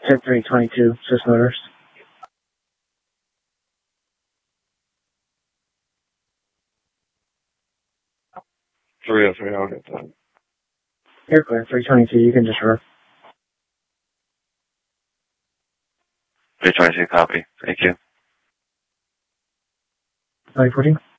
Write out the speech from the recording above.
said 322, Swiss Motors. 303, I'll get that. You're clear, 322, you can just work. 322, copy. Thank you. 914.